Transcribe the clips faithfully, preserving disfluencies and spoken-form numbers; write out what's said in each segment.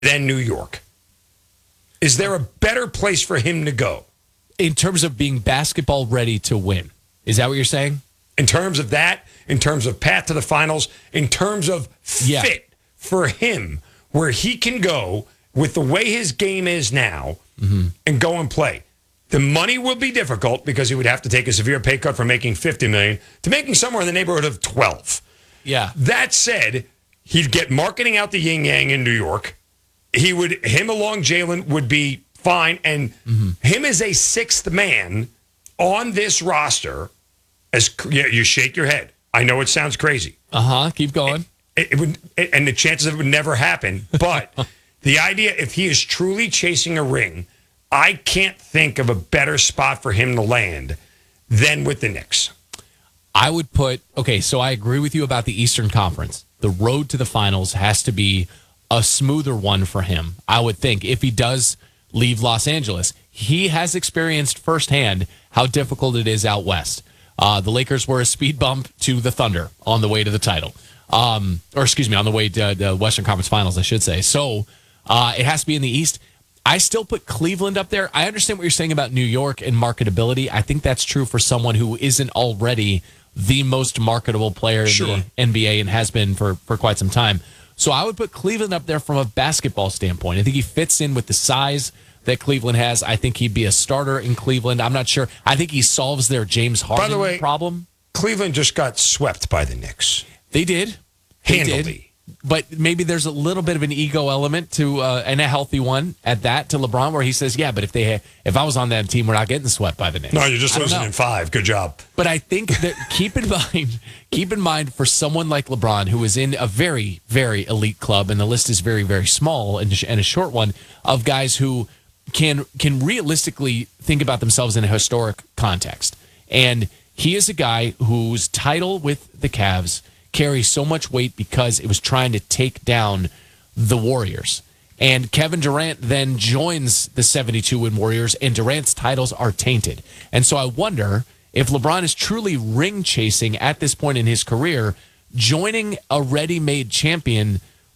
than New York? Is there a better place for him to go? In terms of being basketball ready to win. Is that what you're saying? In terms of that, in terms of path to the finals, in terms of fit Yeah. for him, where he can go with the way his game is now mm-hmm. and go and play. The money will be difficult because he would have to take a severe pay cut from making fifty million dollars to making somewhere in the neighborhood of twelve. Yeah. That said, he'd get marketing out the yin yang in New York. He would, him along Jalen would be fine. And mm-hmm. him as a sixth man on this roster, as yeah, you shake your head. I know it sounds crazy. Uh-huh. Keep going. It, it would, it, and the chances of it would never happen. But the idea, if he is truly chasing a ring, I can't think of a better spot for him to land than with the Knicks. I would put, okay, so I agree with you about the Eastern Conference. The road to the finals has to be a smoother one for him, I would think, if he does leave Los Angeles. He has experienced firsthand how difficult it is out west. Uh, the Lakers were a speed bump to the Thunder on the way to the title. Um, or excuse me, on the way to the Western Conference Finals, I should say. So uh, it has to be in the East. I still put Cleveland up there. I understand what you're saying about New York and marketability. I think that's true for someone who isn't already the most marketable player Sure. in the N B A and has been for, for quite some time. So I would put Cleveland up there from a basketball standpoint. I think he fits in with the size that Cleveland has. I think he'd be a starter in Cleveland. I'm not sure. I think he solves their James Harden By the way, problem. Cleveland just got swept by the Knicks. They did. They Handily. did. But maybe there's a little bit of an ego element to, uh, and a healthy one at that, to LeBron, where he says, yeah, but if they had, if I was on that team, we're not getting swept by the Knicks. No, you're just I don't losing know. in five. Good job. But I think that keep in mind, keep in mind for someone like LeBron, who is in a very, very elite club, and the list is very, very small and and a short one, of guys who can can realistically think about themselves in a historic context. And he is a guy whose title with the Cavs carries so much weight because it was trying to take down the Warriors. And Kevin Durant then joins the seventy-two win Warriors, and Durant's titles are tainted. And so I wonder if LeBron is truly ring chasing at this point in his career, joining a ready-made champion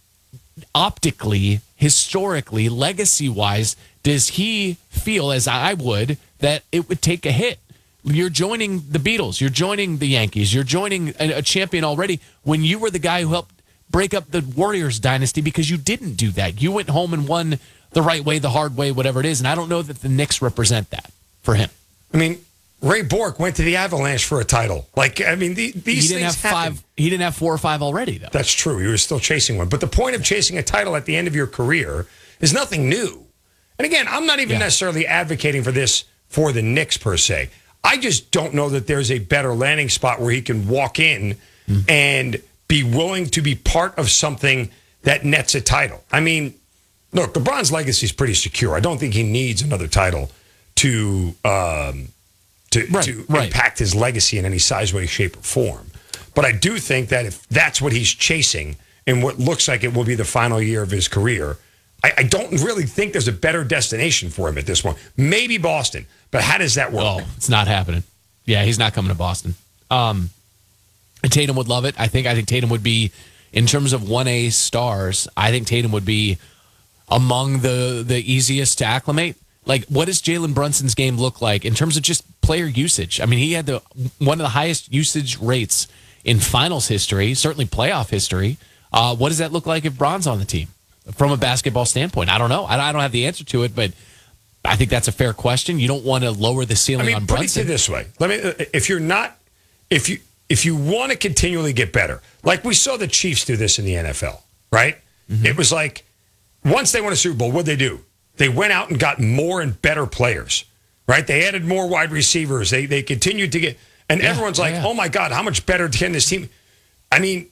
optically, historically, legacy-wise, does he feel, as I would, that it would take a hit? You're joining the Beatles. You're joining the Yankees. You're joining a, a champion already when you were the guy who helped break up the Warriors dynasty because you didn't do that. You went home and won the right way, the hard way, whatever it is. And I don't know that the Knicks represent that for him. I mean, Ray Bork went to the Avalanche for a title. Like, I mean, the, these he didn't things have happen. five. He didn't have four or five already, though. That's true. He was still chasing one. But the point of chasing a title at the end of your career is nothing new. And again, I'm not even Yeah. necessarily advocating for this for the Knicks per se. I just don't know that there's a better landing spot where he can walk in mm. and be willing to be part of something that nets a title. I mean, look, LeBron's legacy is pretty secure. I don't think he needs another title to um, to, right, to right. impact his legacy in any size, way, shape, or form. But I do think that if that's what he's chasing in what looks like it will be the final year of his career, I, I don't really think there's a better destination for him at this point. Maybe Boston, but how does that work? Oh, it's not happening. Yeah, he's not coming to Boston. Um, Tatum would love it. I think. I think Tatum would be, in terms of one A stars, I think Tatum would be among the the easiest to acclimate. Like, what does Jalen Brunson's game look like in terms of just player usage? I mean, he had the one of the highest usage rates in finals history, certainly playoff history. Uh, what does that look like if Bron's on the team from a basketball standpoint? I don't know. I, I don't have the answer to it, but I think that's a fair question. You don't want to lower the ceiling I mean, on put Brunson. it this way: let me. If you're not, if you if you want to continually get better, like we saw the Chiefs do this in the N F L, right? Mm-hmm. It was like once they won a Super Bowl, what'd they do? They went out and got more and better players, right? They added more wide receivers. They they continued to get, and yeah, everyone's like, yeah. "Oh my God, how much better can this team?" I mean,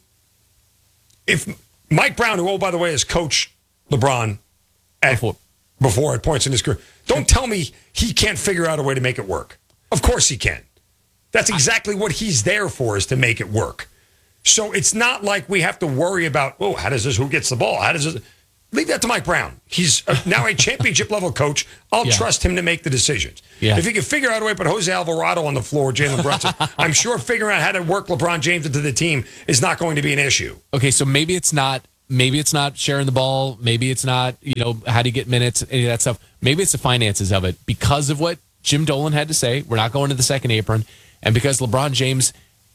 if Mike Brown, who, oh by the way, has coached LeBron at, before. before at points in his career, don't tell me he can't figure out a way to make it work. Of course he can. That's exactly what he's there for, is to make it work. So it's not like we have to worry about, oh, how does this, who gets the ball? How does this? Leave that to Mike Brown. He's a, now a championship level coach. I'll yeah. trust him to make the decisions. Yeah. If he can figure out a way to put Jose Alvarado on the floor, Jalen Brunson, I'm sure figuring out how to work LeBron James into the team is not going to be an issue. Okay, so maybe it's not maybe it's not sharing the ball. Maybe it's not, you know, how do you get minutes, any of that stuff. Maybe it's the finances of it because of what Jim Dolan had to say. We're not going to the second apron. And because LeBron James,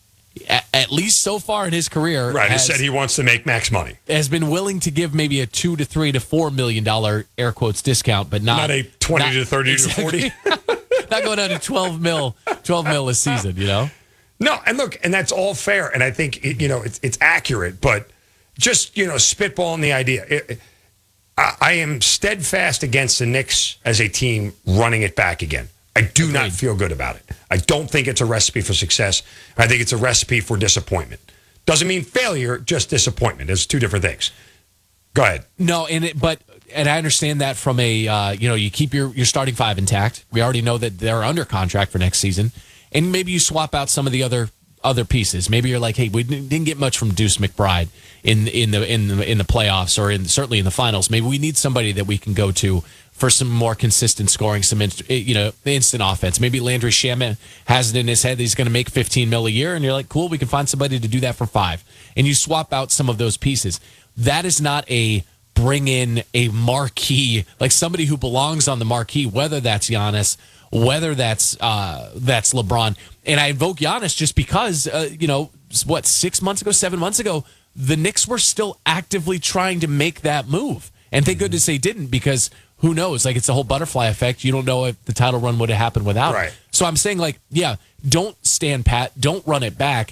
at, at least so far in his career, right, has, he said he wants to make max money. Has been willing to give maybe a two to three to four million dollar air quotes discount, but not, not a twenty not, to thirty exactly. to forty. Not going down to twelve mil, twelve mil a season, you know? No, and look, and that's all fair. And I think, it, you know, it's, it's accurate, but just, you know, spitballing the idea. It, it, I, I am steadfast against the Knicks as a team running it back again. I do Agreed. not feel good about it. I don't think it's a recipe for success. I think it's a recipe for disappointment. Doesn't mean failure, just disappointment. There's two different things. Go ahead. No, and it, but and I understand that from a uh, you know, you keep your your starting five intact. We already know that they're under contract for next season, and maybe you swap out some of the other other pieces. Maybe you're like, hey, we didn't get much from Deuce McBride in in the in the in the playoffs or in certainly in the finals. Maybe we need somebody that we can go to for some more consistent scoring, some you know instant offense. Maybe Landry Shamet has it in his head that he's going to make fifteen mil a year, and you're like, cool, we can find somebody to do that for five, and you swap out some of those pieces. That is not a bring in a marquee, like somebody who belongs on the marquee, whether that's Giannis, whether that's uh, that's LeBron. And I invoke Giannis just because, uh, you know, what, six months ago, seven months ago, the Knicks were still actively trying to make that move. And thank goodness they didn't, because who knows? Like, it's the whole butterfly effect. You don't know if the title run would have happened without right. it. So I'm saying, like, yeah, don't stand pat, don't run it back.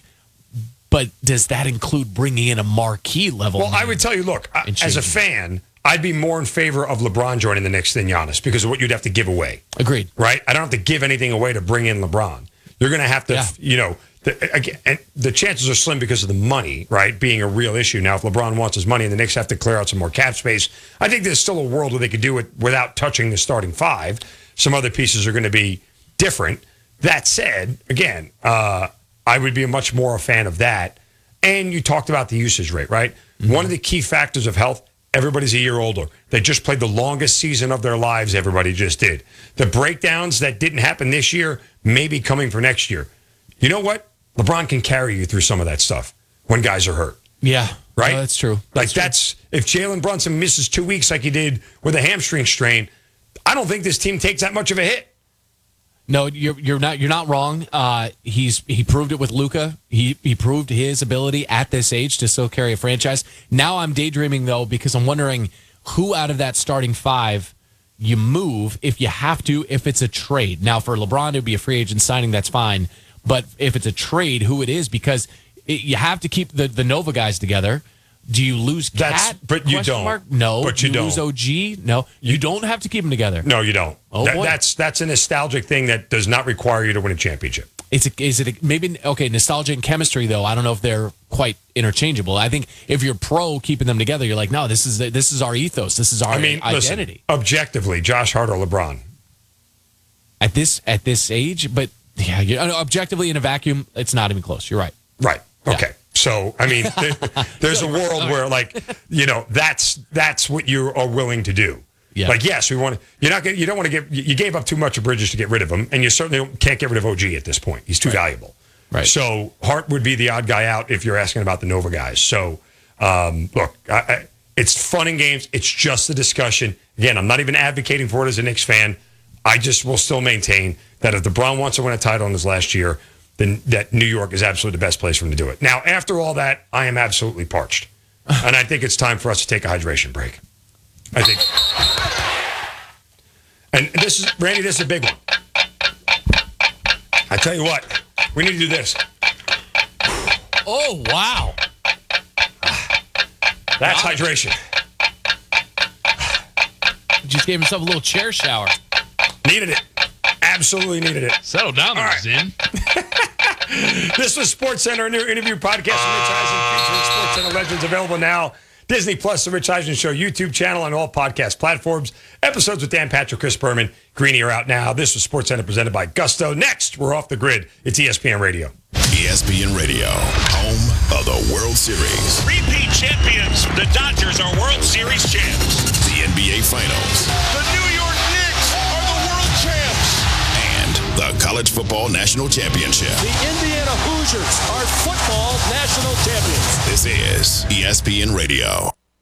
But does that include bringing in a marquee level? Well, I would tell you, look, as a fan, I'd be more in favor of LeBron joining the Knicks than Giannis because of what you'd have to give away. Agreed. Right? I don't have to give anything away to bring in LeBron. You're going to have to, yeah. you know, the, again, and the chances are slim because of the money, right, being a real issue. Now, if LeBron wants his money and the Knicks have to clear out some more cap space, I think there's still a world where they could do it without touching the starting five. Some other pieces are going to be different. That said, again, uh, I would be much more a fan of that. And you talked about the usage rate, right? Mm-hmm. One of the key factors of health, everybody's a year older. They just played the longest season of their lives, everybody just did. The breakdowns that didn't happen this year may be coming for next year. You know what? LeBron can carry you through some of that stuff when guys are hurt. Yeah. Right? No, that's true. Like, that's, true. that's if Jalen Brunson misses two weeks like he did with a hamstring strain, I don't think this team takes that much of a hit. No, you're you're not you're not wrong. Uh, he's he proved it with Luka. He he proved his ability at this age to still carry a franchise. Now I'm daydreaming though, because I'm wondering who out of that starting five you move if you have to, if it's a trade. Now for LeBron to be a free agent signing, that's fine. But if it's a trade, who it is, because it, you have to keep the, the Nova guys together. Do you lose Cat? That's, but you don't. Mark? No. But you, you don't. lose O G? No. You, you don't have to keep them together. No, you don't. Oh, that, boy. That's that's a nostalgic thing that does not require you to win a championship. It's a, is it a, maybe okay? Nostalgia and chemistry, though. I don't know if they're quite interchangeable. I think if you're pro keeping them together, you're like, no, this is this is our ethos. This is our I mean, identity. Listen, objectively, Josh Hart or LeBron at this at this age, but yeah, you, objectively in a vacuum, it's not even close. You're right. Right. Okay. Yeah. So, I mean, there, there's a world where, like, you know, that's that's what you are willing to do. Yeah. Like, yes, we want to. You're not. You don't want to get. You gave up too much of Bridges to get rid of him, and you certainly don't, can't get rid of O G at this point. He's too right. valuable. Right. So Hart would be the odd guy out if you're asking about the Nova guys. So, um, look, I, I, it's fun and games. It's just a discussion. Again, I'm not even advocating for it as a Knicks fan. I just will still maintain that if LeBron wants to win a title in his last year, then that New York is absolutely the best place for him to do it. Now, after all that, I am absolutely parched. And I think it's time for us to take a hydration break. I think. And this is, Randy, this is a big one. I tell you what, we need to do this. Oh, wow. That's wow. hydration. Just gave himself a little chair shower. Needed it. Absolutely needed it. Settle down there, right. Zin. This was SportsCenter, a new interview podcast from Rich Eisen featuring SportsCenter legends, available now. Disney Plus, The Rich Eisen Show YouTube channel, and all podcast platforms. Episodes with Dan Patrick, Chris Berman. Greeny are out now. This was SportsCenter presented by Gusto. Next, we're off the grid. It's E S P N Radio. E S P N Radio, home of the World Series. Repeat champions. The Dodgers are World Series champs. The N B A Finals. The New York Knicks are the world champs. And the College Football National Championship. The Indiana Hoosiers are football national champions. This is E S P N Radio.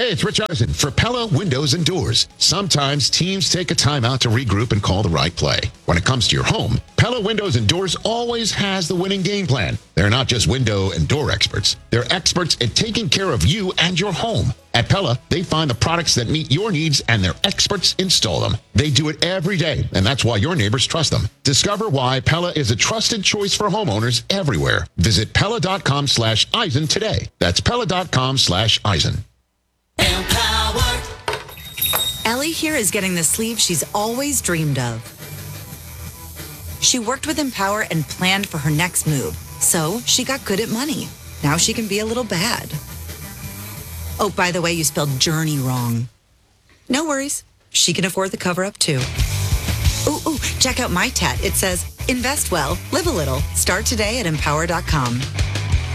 Hey, it's Rich Eisen for Pella Windows and Doors. Sometimes teams take a time out to regroup and call the right play. When it comes to your home, Pella Windows and Doors always has the winning game plan. They're not just window and door experts. They're experts at taking care of you and your home. At Pella, they find the products that meet your needs and their experts install them. They do it every day, and that's why your neighbors trust them. Discover why Pella is a trusted choice for homeowners everywhere. Visit Pella.com slash Eisen today. That's Pella.com slash Eisen. Empower. Ellie here is getting the sleeve she's always dreamed of. She worked with Empower and planned for her next move, so she got good at money. Now she can be a little bad. Oh, by the way, you spelled journey wrong. No worries. She can afford the cover-up, too. Ooh, ooh, check out my tat. It says, invest well, live a little. Start today at empower dot com.